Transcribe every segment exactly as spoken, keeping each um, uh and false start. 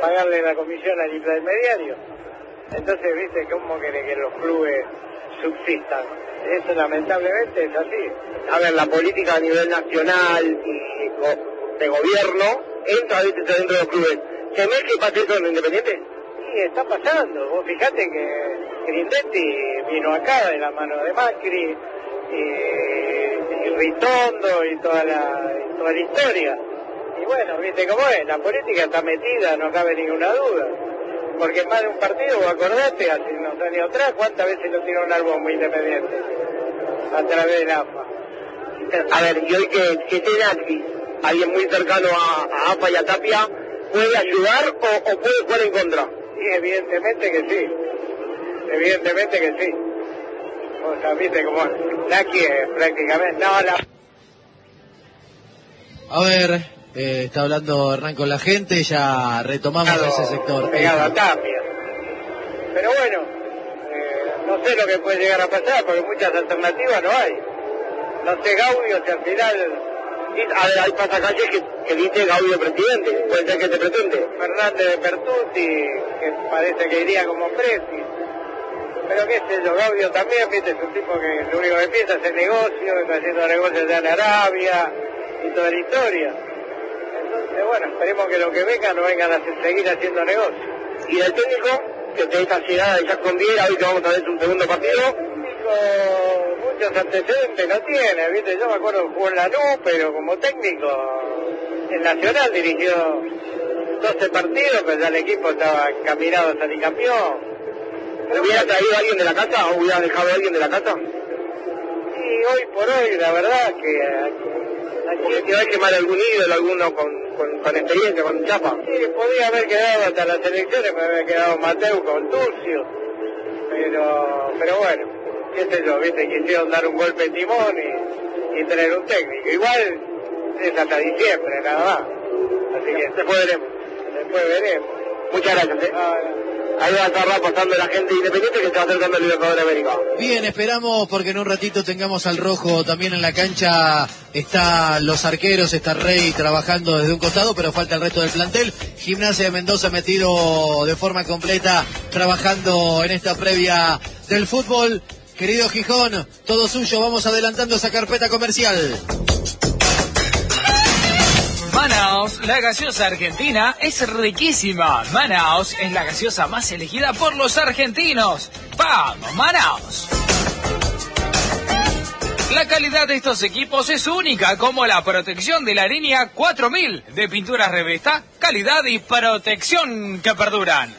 pagarle la comisión al intermediario. Entonces, viste, ¿cómo quiere que los clubes subsistan? Eso lamentablemente es así. A ver, la política a nivel nacional y de gobierno entra dentro de los clubes. ¿Temés que pase eso en Independiente? Sí, está pasando. Vos fijate que Grindetti vino acá de la mano de Macri, y, y Ritondo y toda la, y toda la historia. Y bueno, viste cómo es, la política está metida, no cabe ninguna duda. Porque en más de un partido, vos acordate, hace unos años atrás, ¿cuántas veces lo tiró al bombo Independiente? A través del A F A. A ver, y hoy que, que esté Nati, alguien muy cercano a, a A F A y a Tapia, ¿puede ayudar o, o puede jugar en contra? Sí, evidentemente que sí. Evidentemente que sí. O sea, viste como Naki es prácticamente... No, la... A ver, eh, está hablando Hernán con la gente, ya retomamos pegado, ese sector. Pegado a Tapia. Pero bueno, eh, no sé lo que puede llegar a pasar, porque muchas alternativas no hay. No sé, Gaudio, si al final... A ver, hay pasacalles que, que dice Gaudio presidente, puede ser que te pretende. Fernández de Pertusi, que parece que iría como Presi. Pero qué sé yo, Gaudio también, viste, es un tipo que lo único que piensa es el negocio, está haciendo negocios ya en Arabia y toda la historia. Entonces, bueno, esperemos que los que vengan no vengan a seguir haciendo negocios. ¿Y el técnico? Que te esta llegada de Jackson Viera, hoy que vamos a ver un segundo partido. Muchos antecedentes no tiene, viste, yo me acuerdo que jugó en Lanús, pero como técnico en Nacional dirigió doce partidos, pero ya el equipo estaba encaminado a salir campeón. ¿Hubiera traído a alguien de la casa o hubiera dejado a alguien de la casa? Sí, hoy por hoy la verdad que... Porque te va a quemar algún ídolo, alguno con, con, con experiencia, con chapa. Sí, podía haber quedado hasta las elecciones, me había quedado Mateu con Turcio, pero, pero bueno. Qué sé yo, viste, quisieron dar un golpe de timón y, y tener un técnico. Igual es hasta diciembre, nada más. Así que después veremos. Después veremos. Muchas gracias, ¿eh? Ah, ahí va a estar pasando la gente Independiente que se va acercando al Libertadores de América. Bien, esperamos porque en un ratito tengamos al Rojo también en la cancha. Están los arqueros, está Rey trabajando desde un costado, pero falta el resto del plantel. Gimnasia de Mendoza metido de forma completa, trabajando en esta previa del fútbol. Querido Gijón, todo suyo, vamos adelantando esa carpeta comercial. Manaos, la gaseosa argentina, es riquísima. Manaos es la gaseosa más elegida por los argentinos. ¡Vamos, Manaos! La calidad de estos equipos es única, como la protección de la línea cuatro mil de pinturas Revesta, calidad y protección que perduran.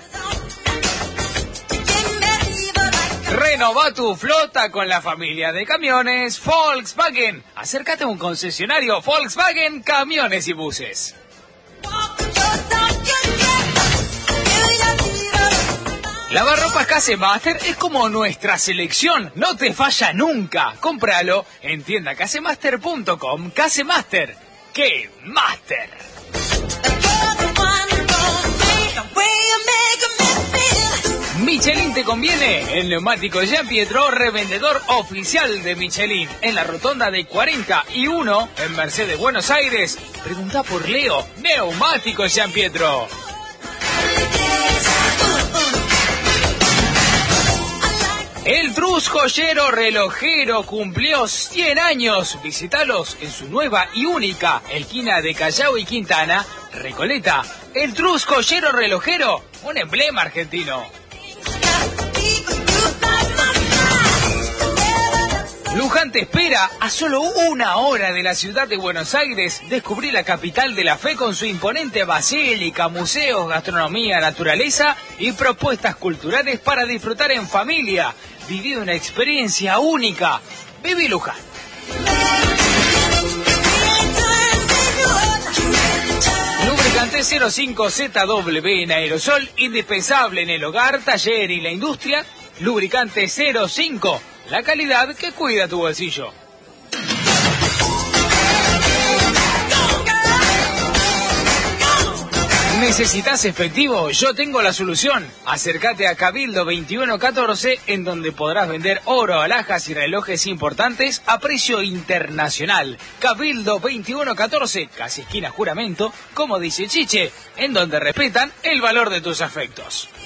Renova tu flota con la familia de camiones Volkswagen. Acércate a un concesionario Volkswagen Camiones y Buses. Lavarropas Case Master es como nuestra selección, no te falla nunca. Cómpralo en tienda casemaster punto com. Casemaster, ¡qué master! Michelin te conviene. El neumático Jean Pietro, revendedor oficial de Michelin, en la rotonda de cuarenta y uno en Mercedes, Buenos Aires. Pregunta por Leo, neumático Jean Pietro. El Trus Joyero Relojero cumplió cien años. Visítalos en su nueva y única esquina de Callao y Quintana, Recoleta. El Trus Joyero Relojero, un emblema argentino. Luján te espera a solo una hora de la ciudad de Buenos Aires. Descubrí la capital de la fe con su imponente basílica, museos, gastronomía, naturaleza y propuestas culturales para disfrutar en familia. Viví una experiencia única. Viví Luján. Lubricante cero cinco Z W en aerosol, indispensable en el hogar, taller y la industria. Lubricante cero cinco, la calidad que cuida tu bolsillo. ¿Necesitas efectivo? Yo tengo la solución. Acércate a Cabildo veintiuno catorce, en donde podrás vender oro, alhajas y relojes importantes a precio internacional. Cabildo veintiuno catorce, casi esquina Juramento, como dice Chiche, en donde respetan el valor de tus afectos.